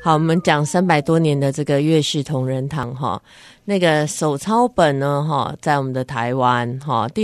好，我们讲300多年的这个岳氏同仁堂哈，那个手抄本呢哈，在我们的台湾哈，第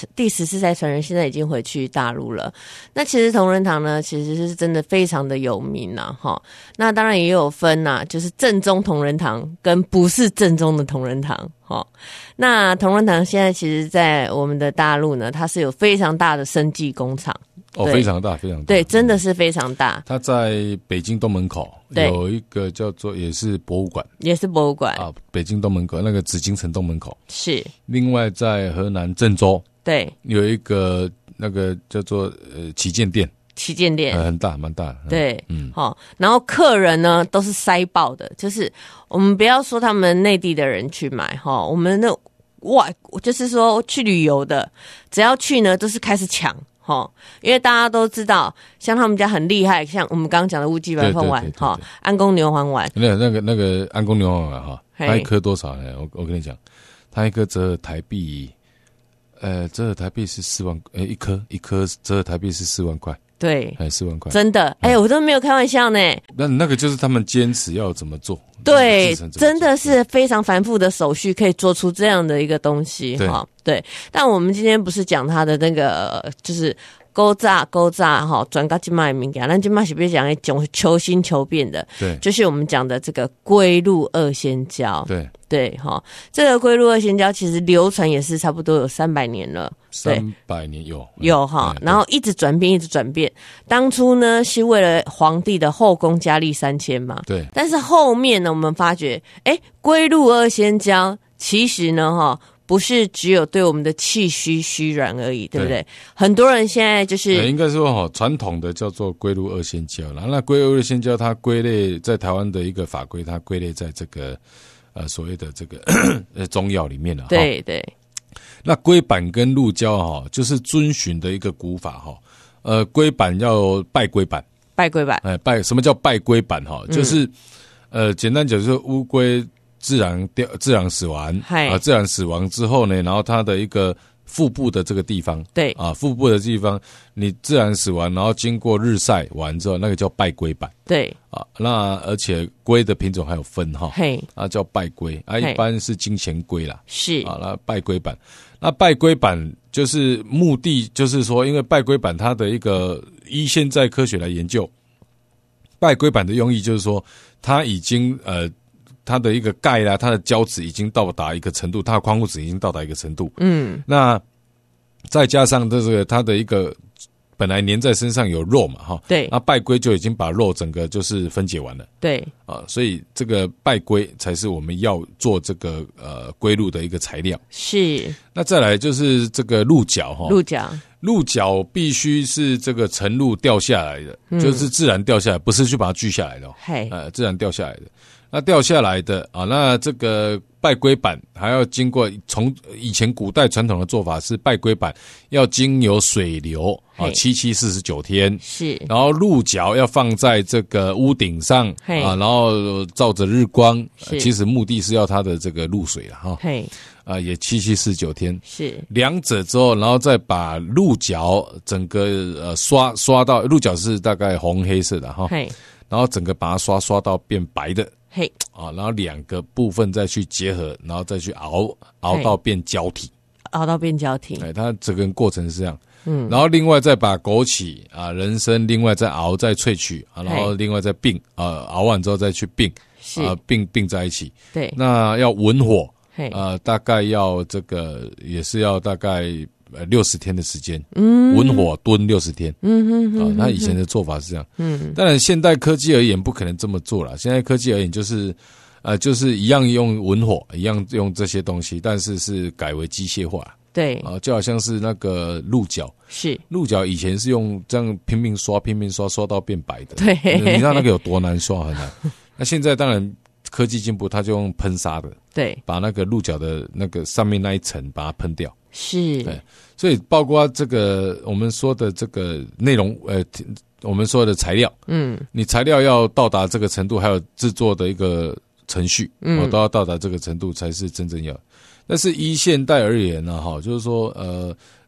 14代传人现在已经回去大陆了。那其实同仁堂呢，其实是真的非常的有名啦哈。那当然也有分呐，就是正宗同仁堂跟不是正宗的同仁堂哈。那同仁堂现在其实在我们的大陆呢，它是有非常大的生技工厂。 哦，非常大，非常大， 对，真的是非常大。 它在北京东门口有一个叫做也是博物馆， 也是博物馆啊，北京东门口那个紫禁城东门口是。另外在河南郑州， 对， 有一个那个叫做旗舰店，很大，蛮大的。 对，好，然后客人呢都是塞爆的，就是我们不要说他们内地的人去买哈，我们那就是说去旅游的，只要去呢都是开始抢。因为大家都知道，像他们家很厉害，像我们刚刚讲的乌鸡白凤丸，安宫牛黄丸，那个安宫牛黄丸哈，它一颗多少呢？我跟你讲，它一颗折合台币，折合台币是4万，一颗折合台币是4万块。 对 ，4万块， 真的，我都没有开玩笑呢。 那个就是他们坚持要怎么做， 对，真的是非常繁复的手续，可以做出这样的一个东西哈。对，但我们今天不是讲它的那个，就是勾炸哈，转到今麦物件，咱今麦是不是讲一种求新求变的？ 对， 就是我们讲的这个龟鹿二仙胶。对哈，这个龟鹿二仙胶其实流传也是差不多有300年了。 300年有哈，然后一直转变。当初呢是为了皇帝的后宫佳丽3000嘛。 对。 但是后面呢，我们发觉，龟鹿二仙胶其实呢哈，不是只有对我们的气虚软而已，对不对？很多人现在就是应该说哈，传统的叫做龟鹿二仙胶啦。那龟鹿二仙胶它归类在台湾的一个法规，它归类在这个所谓的这个中药里面了。 对。 那龟板跟鹿胶哈，就是遵循的一个古法哈。龟板要拜龟板，什么叫拜龟板哈？就是简单讲就是乌龟自然死亡自然死亡之后呢，然后它的一个腹部的这个地方， 对啊，腹部的地方你自然死亡，然后经过日晒完之后，那个叫拜龟板。 对啊，那而且龟的品种还有分哈，叫拜龟啊，一般是金钱龟啦， 是啊，那拜龟板，那拜龟板就是目的就是说，因为拜龟板它的一个依现在科学来研究，拜龟板的用意就是说，它已经它的一个钙啦，它的胶质已经到达一个程度，它的矿物质已经到达一个程度。那再加上这个它的一个本来粘在身上有肉嘛，哈， 对， 那拜龟就已经把肉整个就是分解完了， 对， 所以这个拜龟才是我们要做这个龟鹿的一个材料。 是， 那再来就是这个鹿角哈，鹿角必须是这个晨露掉下来的，就是自然掉下来，不是去把它锯下来的，自然掉下来的。那掉下来的啊，那这个拜龟板还要经过从以前古代传统的做法是拜龟板要经由水流啊，749天是， 然后鹿角要放在这个屋顶上啊，然后照着日光，其实目的是要它的这个露水了哈，也749天是两者之后，然后再把鹿角整个刷到鹿角是大概红黑色的哈，然后整个把它刷到变白的。然后两个部分再去结合，然后再去熬到变胶体，它整个过程是这样。然后另外再把枸杞啊、人参，另外再熬再萃取然后另外再并熬完之后再去并并在一起。对，那要文火大概要这个也是要大概60天的时间，文火炖60天，那以前的做法是这样，当然现代科技而言不可能这么做了，现在科技而言就是一样用文火，一样用这些东西，但是改为机械化，对就好像是那个鹿角，鹿角以前是用这样拼命刷到变白的，对，你知道那个有多难刷很难，那现在当然科技进步，它就用喷砂的，对，把那个鹿角的那个上面那一层把它喷掉。是，对，所以包括这个我们说的这个内容，我们说的材料，你材料要到达这个程度，还有制作的一个程序，都要到达这个程度才是真正要。但是依现代而言呢，就是说，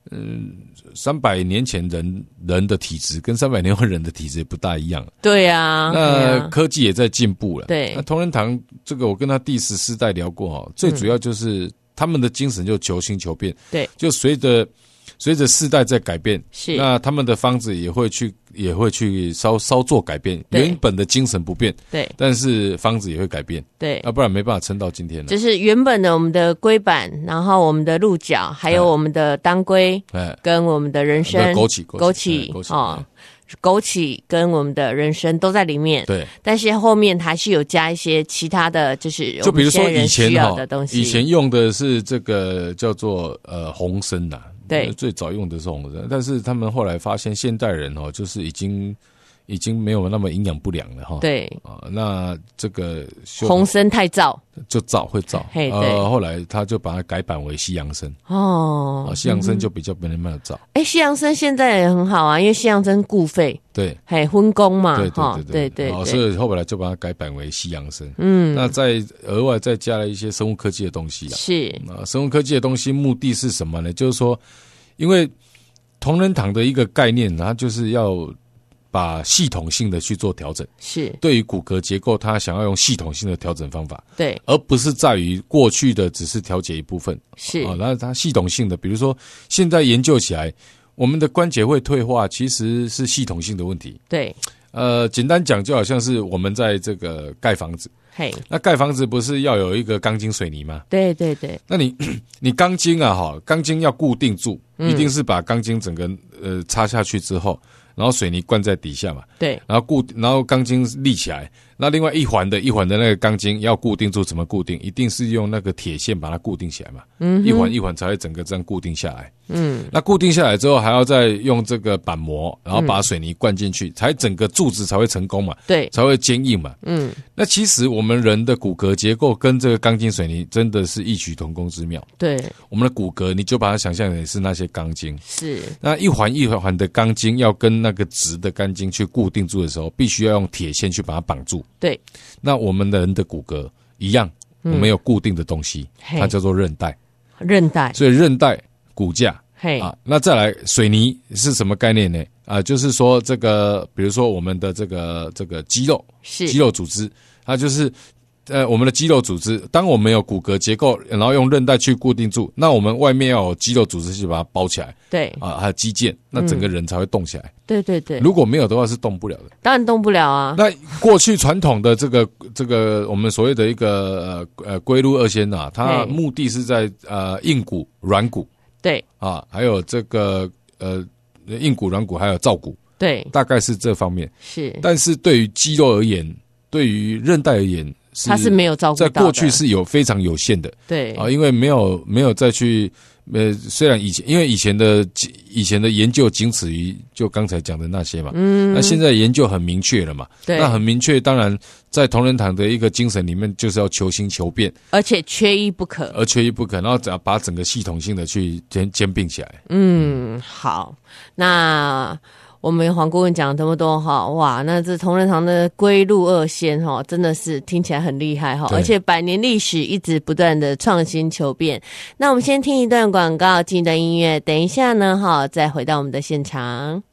300年前人的体质跟300年后人的体质也不大一样。 对啊， 那科技也在进步了。 对， 那同仁堂这个我跟他第14代聊过最主要就是他们的精神就求新求变。 对， 就随着世代在改变， 是那他们的方子也会去稍做改变，原本的精神不变， 对， 但是方子也会改变， 对， 不然没办法撑到今天了。 就是原本的我们的龟板，然后我们的鹿角，还有我们的当归，跟我们的人参、枸杞跟我们的人参都在里面，对，但是后面还是有加一些其他的，就比如说以前的东西， 以前用的是这个叫做红参呐， 对， 最早用的是红参，但是他们后来发现现代人就是已经没有那么营养不良了对那这个红参太燥， 就会燥，后来他就把它改版为西洋参西洋参就比较没那么燥。 西洋参现在也很好啊，因为西洋参固肺， 对， 荤功嘛， 对，所以后来就把它改版为西洋参。那再额外再加了一些生物科技的东西是生物科技的东西目的是什么呢？就是说，因为同仁堂的一个概念，它就是要把系统性的去做调整， 是对于骨骼结构，他想要用系统性的调整方法， 对， 而不是在于过去的只是调节一部分， 是那它系统性的，比如说现在研究起来，我们的关节会退化，其实是系统性的问题， 对， 简单讲就好像是我们在这个盖房子，那盖房子不是要有一个钢筋水泥吗？ 对对对， 那你钢筋钢筋要固定住，一定是把钢筋整个插下去之后。然后水泥灌在底下嘛， 对， 然后钢筋立起来，那另外一环的那个钢筋要固定住，怎么固定？一定是用那个铁线把它固定起来嘛，一环一环才会整个这样固定下来。那固定下来之后，还要再用这个板模，然后把水泥灌进去，才整个柱子才会成功嘛， 对， 才会坚硬嘛。那其实我们人的骨骼结构跟这个钢筋水泥真的是异曲同工之妙。 对， 我们的骨骼你就把它想象成是那些钢筋， 是那一环一环的钢筋要跟那个直的钢筋去固定住的时候，必须要用铁线去把它绑住。 对， 那我们的人的骨骼一样，我们有固定的东西，它叫做韧带。所以韧带、骨架。那再来水泥是什么概念呢？就是说这个，比如说我们的这个肌肉组织，它就是我们的肌肉组织。当我们有骨骼结构，然后用韧带去固定住，那我们外面要有肌肉组织去把它包起来。 对还有肌腱，那整个人才会动起来。 对对对， 如果没有的话是动不了的。 当然动不了啊。 那过去传统的这个我们所谓的一个龟鹿二仙它目的是在硬骨、软骨。对还有这个硬骨、软骨，还有造骨，对，大概是这方面。是，但是对于肌肉而言，对于韧带而言，它是没有照顾到的，在过去是非常有限的。对因为没有再去虽然因为以前的研究仅止于就刚才讲的那些嘛，那现在研究很明确了嘛，对，那很明确，当然在同仁堂的一个精神里面，就是要求新求变，而且缺一不可，然后只要把整个系统性的去兼并起来。好，那我们黄顾问讲这么多哇，那这同仁堂的龟鹿二仙真的是听起来很厉害而且100年历史一直不断的创新求变。那我们先听一段广告，进一段音乐，等一下呢再回到我们的现场。